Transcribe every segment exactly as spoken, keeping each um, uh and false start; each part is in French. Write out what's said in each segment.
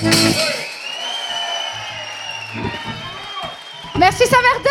Merci Saverda.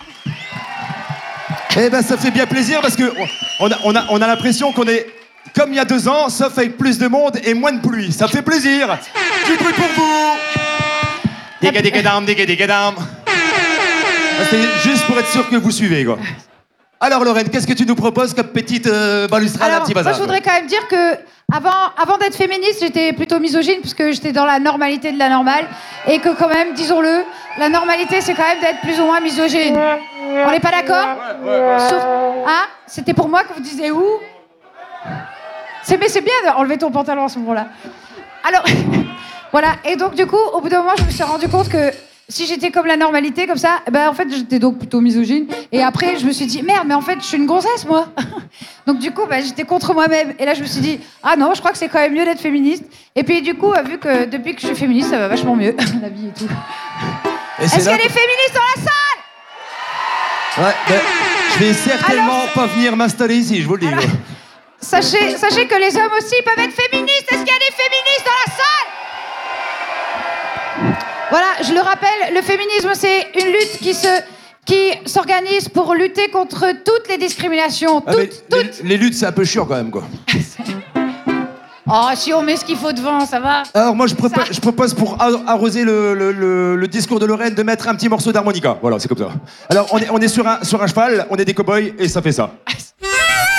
Eh ben ça fait bien plaisir parce que on a, on a, on a l'impression qu'on est comme il y a deux ans, sauf avec plus de monde et moins de pluie. Ça fait plaisir. Du bruit pour vous. Diga diga dam, diga diga dam. C'est juste pour être sûr que vous suivez, quoi. Alors Lorraine, qu'est-ce que tu nous proposes comme petite euh, balustrade à petit bazar? Moi, je voudrais quand même dire que avant, avant d'être féministe, j'étais plutôt misogyne puisque j'étais dans la normalité de la normale et que quand même, disons-le, la normalité, c'est quand même d'être plus ou moins misogyne. On n'est pas d'accord? Ouais, ouais, ouais. Sur... Hein? C'était pour moi que vous disiez où? C'est, mais c'est bien d'enlever ton pantalon à ce moment-là. Alors, voilà. Et donc, du coup, au bout d'un moment, je me suis rendu compte que si j'étais comme la normalité, comme ça, ben en fait, j'étais donc plutôt misogyne. Et après, je me suis dit, merde, mais en fait, je suis une gonzesse, moi. Donc, du coup, ben, j'étais contre moi-même. Et là, je me suis dit, ah non, je crois que c'est quand même mieux d'être féministe. Et puis, du coup, vu que depuis que je suis féministe, ça va vachement mieux, la vie et tout. Et Est-ce qu'il y a des féministes dans la salle? Ouais, ben, je vais certainement Alors, pas venir m'installer ici, je vous le dis. Alors, sachez, sachez que les hommes aussi peuvent être féministes. Est-ce qu'il y a des féministes dans la salle? Voilà, je le rappelle, le féminisme, c'est une lutte qui se, qui s'organise pour lutter contre toutes les discriminations. Ah, toutes, toutes. Les, les luttes, c'est un peu chiant quand même, quoi. Oh, si on met ce qu'il faut devant, ça va. Alors moi, je, propo- je propose pour arroser le, le, le, le discours de Lorraine de mettre un petit morceau d'harmonica. Voilà, c'est comme ça. Alors, on est, on est sur, un, sur un cheval, on est des cow-boys et ça fait ça.